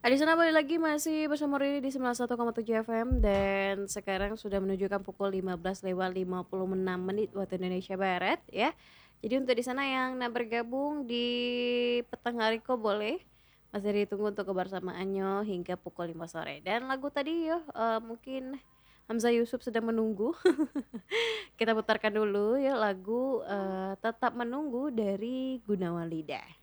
Di sana balik lagi masih bersama Riri di 91,7 FM dan sekarang sudah menunjukkan pukul 15 lewat 56 menit waktu Indonesia Barat ya. Jadi untuk di sana yang nak bergabung di petang hari kok boleh masih ditunggu untuk kebersamaannya hingga pukul 5 sore. Dan lagu tadi yo mungkin Hamzah Yusuf sedang menunggu. Kita putarkan dulu ya lagu Tetap Menunggu dari Gunawan Lidah.